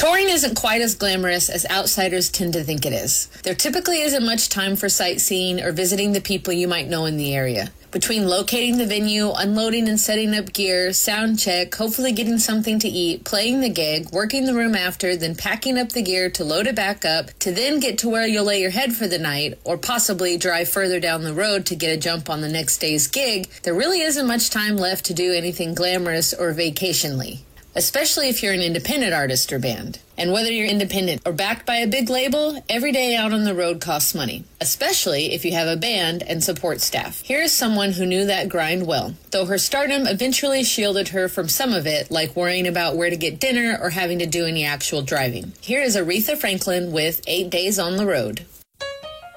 Touring isn't quite as glamorous as outsiders tend to think it is. There typically isn't much time for sightseeing or visiting the people you might know in the area. Between locating the venue, unloading and setting up gear, sound check, hopefully getting something to eat, playing the gig, working the room after, then packing up the gear to load it back up, to then get to where you'll lay your head for the night, or possibly drive further down the road to get a jump on the next day's gig, there really isn't much time left to do anything glamorous or vacationly. Especially if you're an independent artist or band. And whether you're independent or backed by a big label, every day out on the road costs money, especially if you have a band and support staff. Here is someone who knew that grind well, though her stardom eventually shielded her from some of it, like worrying about where to get dinner or having to do any actual driving. Here is Aretha Franklin with 8 Days on the Road.